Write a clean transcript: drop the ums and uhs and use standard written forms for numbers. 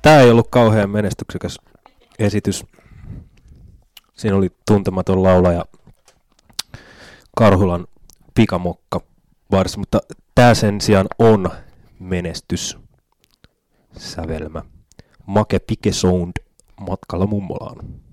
Tää ei ollut kauhean menestyksekäs esitys. Siinä oli tuntematon laulaja Karhulan pikamokka varsin, mutta tää sen sijaan on menestyssävelmä. Make Pike Sound matkalla mummolaan.